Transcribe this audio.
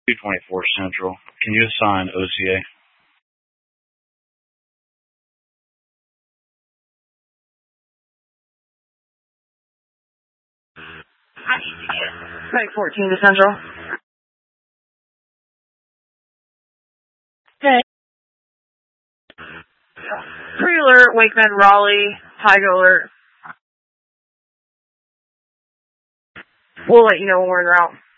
224 Central. Can you assign OCA? Site 14 to Central. Okay. Pre-alert, Wakeman, Raleigh, Tiger alert. We'll let you know when we're en route.